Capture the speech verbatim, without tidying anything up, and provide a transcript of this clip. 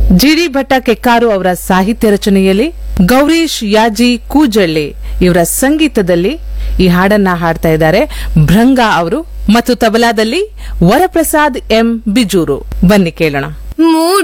ಜಿಡಿ ಭಟ್ಟ ಕೆಕ್ಕಾರು ಅವರ ಸಾಹಿತ್ಯ ರಚನೆಯಲ್ಲಿ ಗೌರೀಶ್ ಯಾಜಿ ಕೂಜಳ್ಳಿ ಇವರ ಸಂಗೀತದಲ್ಲಿ ಈ ಹಾಡನ್ನ ಹಾಡ್ತಾ ಇದ್ದಾರೆ ಭೃಂಗ ಅವರು ಮತ್ತು ತಬಲಾದಲ್ಲಿ ವರಪ್ರಸಾದ್ ಎಂ ಬಿಜೂರು. ಬನ್ನಿ ಕೇಳೋಣ.